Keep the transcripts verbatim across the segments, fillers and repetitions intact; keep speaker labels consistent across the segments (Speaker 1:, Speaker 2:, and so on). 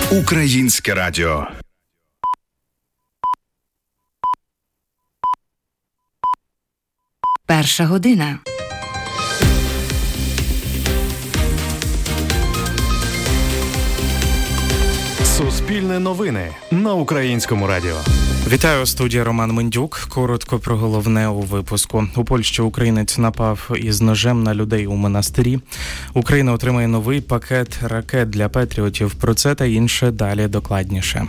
Speaker 1: Українське радіо.
Speaker 2: Перша година.
Speaker 3: Суспільне новини на Українському радіо.
Speaker 4: Вітаю, у студії Роман Мендюк. Коротко про головне у випуску. У Польщі українець напав із ножем на людей у монастирі. Україна отримає новий пакет ракет для патріотів. Про це та інше далі докладніше.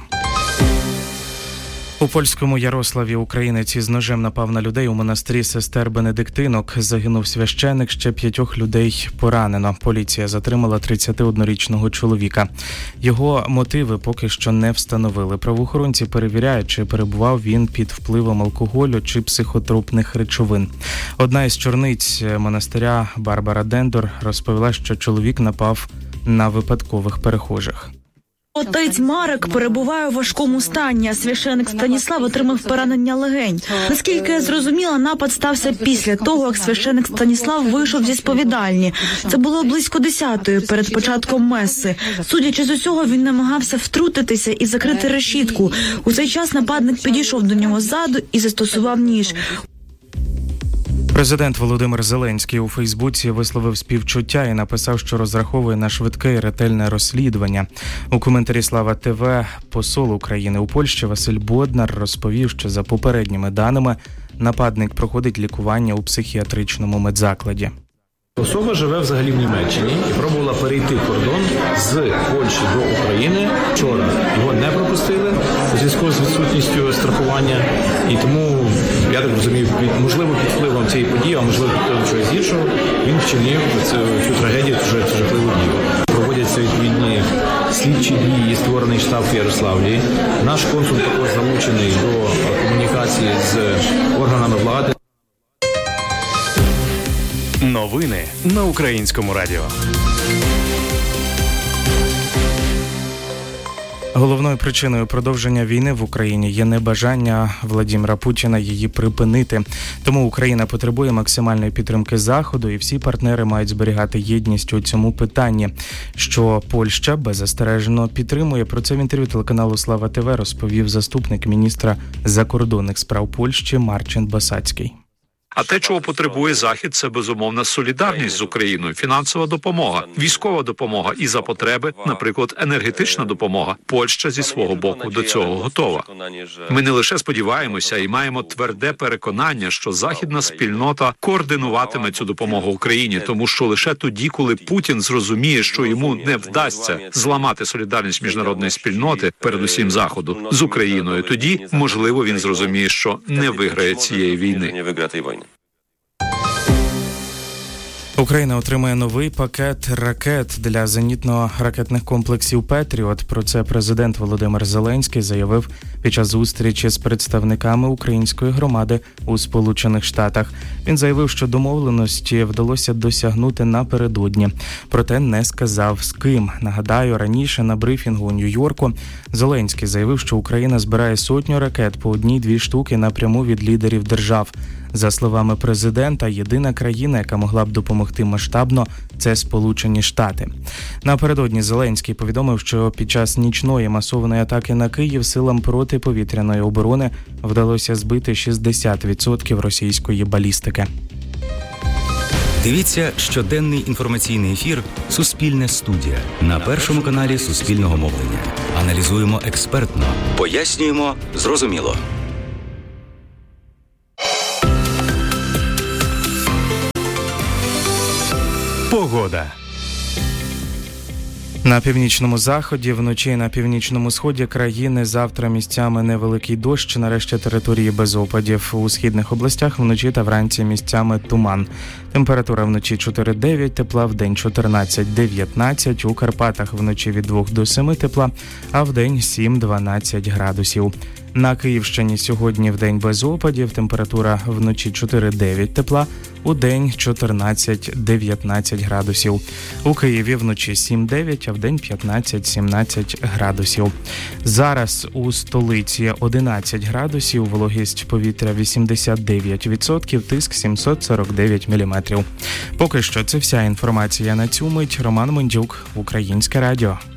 Speaker 4: У польському Ярославі українець із ножем напав на людей у монастирі сестер Бенедиктинок. Загинув священик, ще п'ятьох людей поранено. Поліція затримала тридцятиоднорічного чоловіка. Його мотиви поки що не встановили. Правоохоронці перевіряють, чи перебував він під впливом алкоголю чи психотропних речовин. Одна із чорниць монастиря Барбара Дендор розповіла, що чоловік напав на випадкових перехожих.
Speaker 5: Отець Марек перебуває у важкому стані, а священик Станіслав отримав поранення легень. Наскільки я зрозуміла, напад стався після того, як священик Станіслав вийшов зі сповідальні. Це було близько десятої, перед початком меси. Судячи з усього, він намагався втрутитися і закрити решітку. У цей час нападник підійшов до нього ззаду і застосував ніж.
Speaker 4: Президент Володимир Зеленський у Фейсбуці висловив співчуття і написав, що розраховує на швидке і ретельне розслідування. У коментарі «Слава ТВ» посол України у Польщі Василь Боднар розповів, що за попередніми даними нападник проходить лікування у психіатричному медзакладі.
Speaker 6: Особа живе взагалі в Німеччині і пробувала перейти кордон з Польщі до України. Вчора його не пропустили у зв'язку з відсутністю страхування. І тому, я так розумію, можливо, під впливом цієї події, а можливо, під впливом чогось іншого, він вчинив цю, цю трагедію, вже цю жахливу дію. Проводяться відповідні слідчі дії, створений штаб в Ярославлі. Наш консул також залучений до комунікації з органами влади.
Speaker 3: Новини на Українському радіо.
Speaker 4: Головною причиною продовження війни в Україні є небажання Владимира Путіна її припинити. Тому Україна потребує максимальної підтримки Заходу, і всі партнери мають зберігати єдність у цьому питанні, що Польща беззастережно підтримує. Про це в інтерв'ю телеканалу «Слава ТВ» розповів заступник міністра закордонних справ Польщі Марчин Басацький.
Speaker 7: А те, чого потребує Захід, це безумовна солідарність з Україною, фінансова допомога, військова допомога і за потреби, наприклад, енергетична допомога. Польща зі свого боку до цього готова. Ми не лише сподіваємося і маємо тверде переконання, що західна спільнота координуватиме цю допомогу Україні, тому що лише тоді, коли Путін зрозуміє, що йому не вдасться зламати солідарність міжнародної спільноти, передусім Заходу, з Україною, тоді, можливо, він зрозуміє, що не виграє цієї війни.
Speaker 4: Україна отримає новий пакет ракет для зенітно-ракетних комплексів «Петріот». Про це президент Володимир Зеленський заявив під час зустрічі з представниками української громади у Сполучених Штатах. Він заявив, що домовленості вдалося досягнути напередодні, проте не сказав з ким. Нагадаю, раніше на брифінгу у Нью-Йорку Зеленський заявив, що Україна збирає сотню ракет по одній-дві штуки напряму від лідерів держав. За словами президента, єдина країна, яка могла б допомогти масштабно, це Сполучені Штати. Напередодні Зеленський повідомив, що під час нічної масованої атаки на Київ силам протиповітряної оборони вдалося збити шістдесят відсотків російської балістики.
Speaker 8: Дивіться щоденний інформаційний ефір «Суспільне студія» на Першому каналі Суспільного мовлення. Аналізуємо експертно, пояснюємо зрозуміло.
Speaker 3: Погода.
Speaker 4: На північному заході, вночі на північному сході країни завтра місцями невеликий дощ, нарешті території без опадів. У східних областях вночі та вранці місцями туман. Температура вночі чотири-дев'ять тепла, вдень чотирнадцять-дев'ятнадцять, у Карпатах вночі від двох до семи тепла, а вдень сім-дванадцять градусів. На Київщині сьогодні вдень без опадів, температура вночі чотири-дев'ять тепла, у день чотирнадцять-дев'ятнадцять градусів. У Києві вночі сім-дев'ять, а вдень п'ятнадцять-сімнадцять градусів. Зараз у столиці одинадцять градусів, вологість повітря вісімдесят дев'ять відсотків, тиск сімсот сорок дев'ять міліметрів. Поки що це вся інформація на цю мить. Роман Мендюк, Українське радіо.